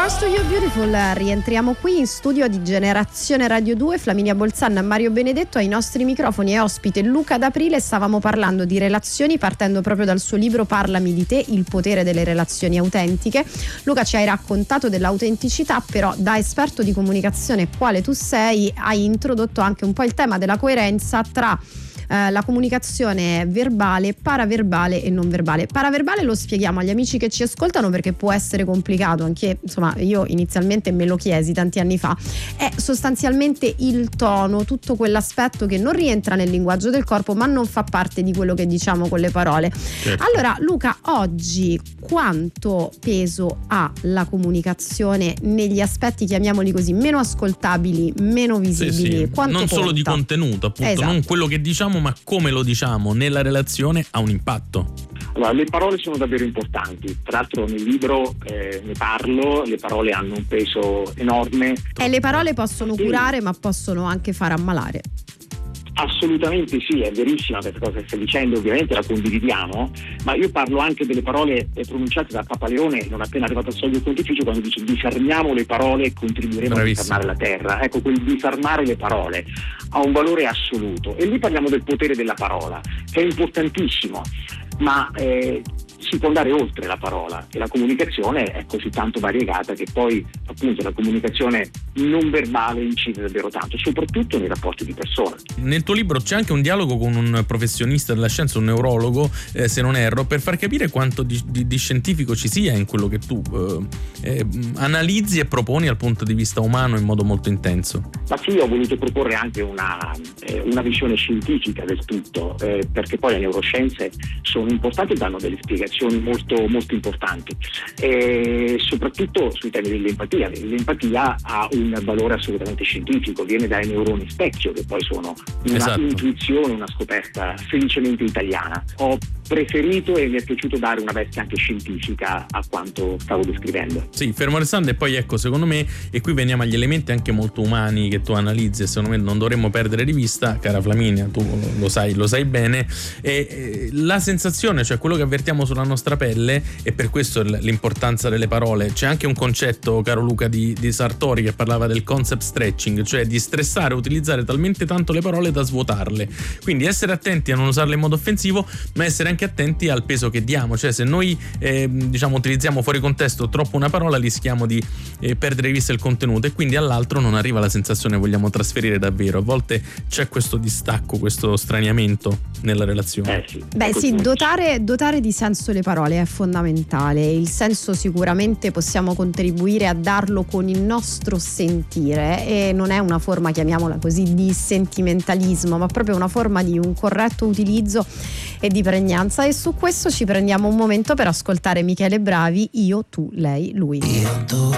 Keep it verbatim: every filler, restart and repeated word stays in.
Hearts to You Beautiful. Rientriamo qui in studio di Generazione Radio due, Flaminia Bolzan, Mario Benedetto ai nostri microfoni e ospite Luca D'Aprile. Stavamo parlando di relazioni partendo proprio dal suo libro Parlami di te, il potere delle relazioni autentiche. Luca, ci hai raccontato dell'autenticità, però da esperto di comunicazione quale tu sei hai introdotto anche un po' il tema della coerenza tra Eh, la comunicazione verbale, paraverbale e non verbale. Paraverbale lo spieghiamo agli amici che ci ascoltano perché può essere complicato, anche insomma io inizialmente me lo chiesi tanti anni fa. È sostanzialmente il tono, tutto quell'aspetto che non rientra nel linguaggio del corpo ma non fa parte di quello che diciamo con le parole. Certo. Allora Luca, oggi quanto peso ha la comunicazione negli aspetti, chiamiamoli così, meno ascoltabili, meno visibili? Sì, sì. Quanto non conta? Solo di contenuto, appunto, esatto. Non quello che diciamo ma come lo diciamo nella relazione ha un impatto. Allora, le parole sono davvero importanti, tra l'altro nel libro eh, ne parlo, le parole hanno un peso enorme. E le parole possono curare ma possono anche far ammalare. Assolutamente sì, è verissima questa cosa che stai dicendo, ovviamente la condividiamo, ma io parlo anche delle parole pronunciate da Papa Leone non appena arrivato al Soglio Pontificio, quando dice disarmiamo le parole e contribuiremo Bravissimo. a disarmare la terra. Ecco, quel disarmare le parole ha un valore assoluto e lì parliamo del potere della parola, che è importantissimo, ma eh, si può andare oltre la parola e la comunicazione è così tanto variegata che poi appunto la comunicazione non verbale incide davvero tanto, soprattutto nei rapporti di persona. Nel tuo libro c'è anche un dialogo con un professionista della scienza, un neurologo, eh, se non erro, per far capire quanto di, di, di scientifico ci sia in quello che tu eh, eh, analizzi e proponi dal punto di vista umano in modo molto intenso. Ma sì, ho voluto proporre anche una, eh, una visione scientifica del tutto, eh, perché poi le neuroscienze sono importanti e danno delle spiegazioni molto, molto importanti, e soprattutto sui temi dell'empatia. L'empatia ha un valore assolutamente scientifico, viene dai neuroni specchio, che poi sono una esatto. intuizione, una scoperta felicemente italiana. Ho preferito e mi è piaciuto dare una veste anche scientifica a quanto stavo descrivendo. Sì, fermo restando, e poi ecco, secondo me, e qui veniamo agli elementi anche molto umani che tu analizzi e secondo me non dovremmo perdere di vista, cara Flaminia, tu lo sai, lo sai bene, e, e la sensazione, cioè quello che avvertiamo sulla nostra pelle, e per questo l'importanza delle parole. C'è anche un concetto, caro Luca, di, di Sartori, che parlava del concept stretching, cioè di stressare, utilizzare talmente tanto le parole da svuotarle. Quindi essere attenti a non usarle in modo offensivo, ma essere anche attenti al peso che diamo. Cioè se noi eh, diciamo utilizziamo fuori contesto troppo una parola, rischiamo di eh, perdere di vista il contenuto e quindi all'altro non arriva la sensazione che vogliamo trasferire davvero. A volte c'è questo distacco, questo straniamento nella relazione. Eh sì. Beh sì, dotare, dotare di senso le parole è fondamentale. Il senso sicuramente possiamo contribuire a darlo con il nostro sentire, e non è una forma, chiamiamola così, di sentimentalismo, ma proprio una forma di un corretto utilizzo e di pregnanza. E su questo ci prendiamo un momento per ascoltare Michele Bravi, Io, tu, lei, lui. Io, tu.